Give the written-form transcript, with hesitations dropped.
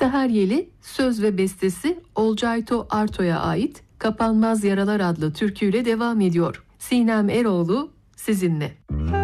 Seher Yeli, söz ve bestesi Olcayto Arto'ya ait Kapanmaz Yaralar adlı türküyle devam ediyor. Sinem Eroğlu sizinle.